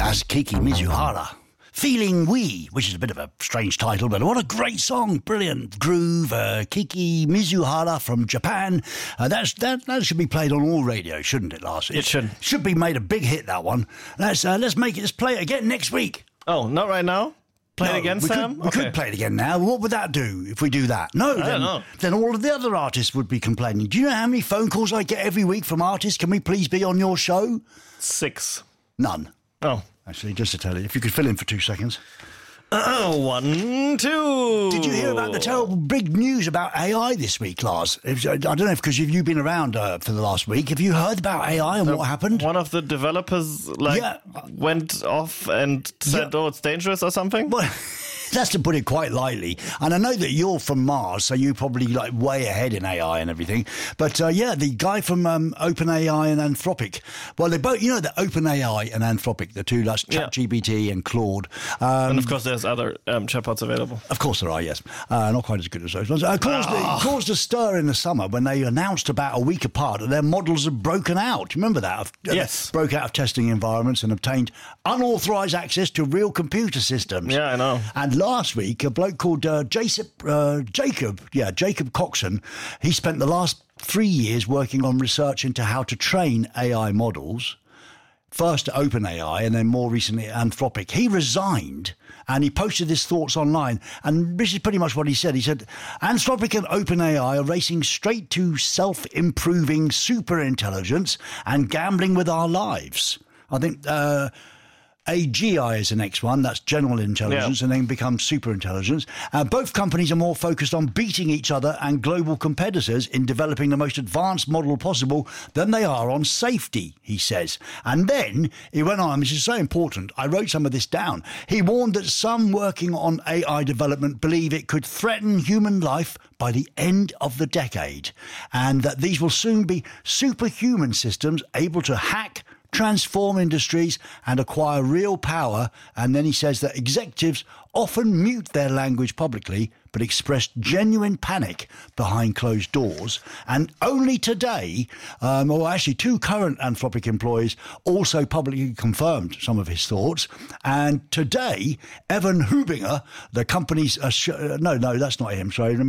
That's Kiki Mizuhara. Feeling We, which is a bit of a strange title, but what a great song. Brilliant groove. Kiki Mizuhara from Japan. That should be played on all radio, shouldn't it, Lars? It should. Should be made a big hit, that one. Let's play it again next week. Oh, not right now? Play it again, Sam? We could play it again now. What would that do if we do that? No, I don't know. Then all of the other artists would be complaining. Do you know how many phone calls I get every week from artists? Can we please be on your show? 6. None. Oh. Actually, just to tell you, if you could fill in for 2 seconds. 1, 2. Did you hear about the terrible big news about AI this week, Lars? I don't know if because you've been around for the last week. Have you heard about AI and what happened? One of the developers went off and said, "Oh, it's dangerous" or something. Well, that's to put it quite lightly. And I know that you're from Mars, so you're probably like way ahead in AI and everything. But the guy from OpenAI and Anthropic. Well, they both, that OpenAI and Anthropic, the two, that's ChatGPT and Claude. And of course, there's other chatbots available. Of course there are, yes. Not quite as good as those ones. Caused a stir in the summer when they announced about a week apart that their models had broken out. Do you remember that? Yes. Broke out of testing environments and obtained unauthorized access to real computer systems. Yeah, I know. And last week, a bloke called Jacob Coxon, he spent the last 3 years working on research into how to train AI models. First at OpenAI and then more recently at Anthropic. He resigned and he posted his thoughts online. And this is pretty much what he said. He said, Anthropic and OpenAI are racing straight to self-improving superintelligence and gambling with our lives. I think AGI is the next one. That's general intelligence and then becomes superintelligence. Both companies are more focused on beating each other and global competitors in developing the most advanced model possible than they are on safety, he says. And then he went on, this is so important, I wrote some of this down. He warned that some working on AI development believe it could threaten human life by the end of the decade, and that these will soon be superhuman systems able to hack, transform industries and acquire real power. And then he says that executives often mute their language publicly but express genuine panic behind closed doors. And only today, two current Anthropic employees also publicly confirmed some of his thoughts. And today, Evan Hubinger, the company's... no, that's not him, sorry.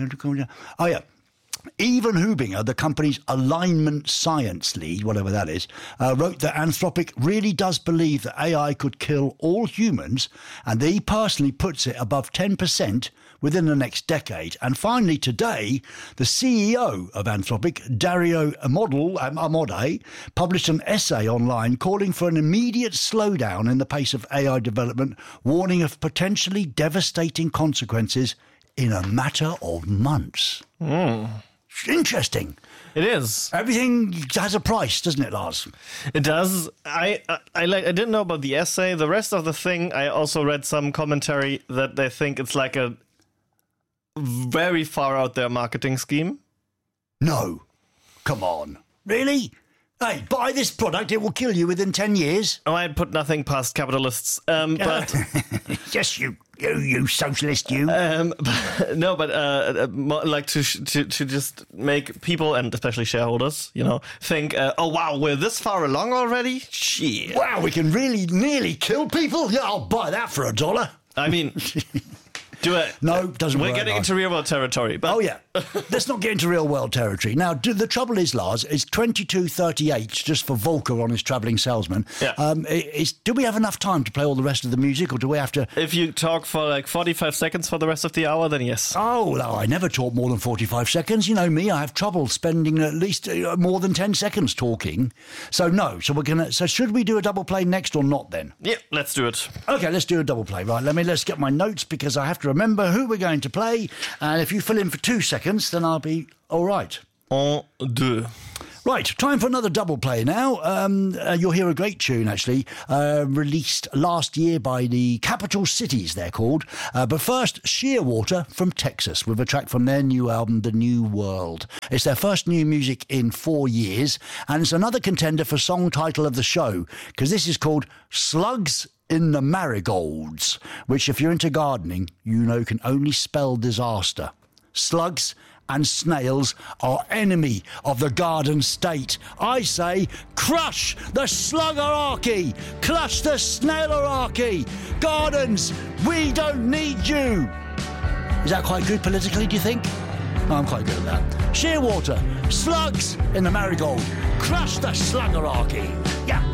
Evan Hubinger, the company's alignment science lead, whatever that is, wrote that Anthropic really does believe that AI could kill all humans, and that he personally puts it above 10% within the next decade. And finally today, the CEO of Anthropic, Dario Amodei, published an essay online calling for an immediate slowdown in the pace of AI development, warning of potentially devastating consequences in a matter of months. Interesting. It is. Everything has a price, doesn't it, Lars? It does. I didn't know about the essay. The rest of the thing, I also read some commentary that they think it's like a very far out there marketing scheme. No. Come on. Really? Hey, buy this product, it will kill you within 10 years. Oh, I put nothing past capitalists. But yes, you socialist, you. Like to just make people, and especially shareholders, think, oh, wow, we're this far along already? Shit. Wow, we can really nearly kill people? Yeah, I'll buy that for $1. I mean... Do it. No, doesn't work. We're getting into real world territory. But... Oh, yeah. Let's not get into real world territory. Now, the trouble is, Lars, it's 22:38 just for Volker on his travelling salesman. Yeah. Do we have enough time to play all the rest of the music, or do we have to... If you talk for like 45 seconds for the rest of the hour, then yes. Oh, no, I never talk more than 45 seconds. You know me, I have trouble spending at least more than 10 seconds talking. So, no. So should we do a double play next or not then? Yeah, let's do it. Okay, let's do a double play. Right, let's get my notes because I have to remember who we're going to play. And if you fill in for 2 seconds, then I'll be all right. Un, deux. Right, time for another double play now. You'll hear a great tune, actually, released last year by the Capital Cities, they're called. But first, Shearwater from Texas, with a track from their new album, The New World. It's their first new music in 4 years, and it's another contender for song title of the show, because this is called Slugs in the Marigolds, which, if you're into gardening, can only spell disaster. Slugs and snails are enemy of the garden state. I say, crush the sluggerarchy, crush the snailerarchy. Gardens, we don't need you. Is that quite good politically, do you think? No, I'm quite good at that. Shearwater, slugs in the marigold, crush the sluggerarchy. Yeah.